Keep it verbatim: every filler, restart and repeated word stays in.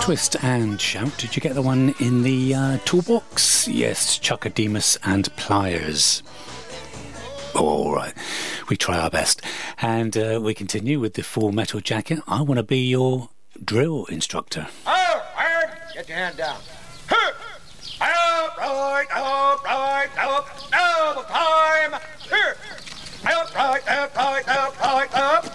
Twist and Shout. Did you get the one in the uh, toolbox? Yes, Chuckademus and Pliers. Oh, all right, we try our best. And uh, we continue with the Full Metal Jacket. I want to be your drill instructor. Oh, Iron, get your hand down. Huh. Up, right, up, right, up, double time. Here. Up, right, up, right, up, right, up.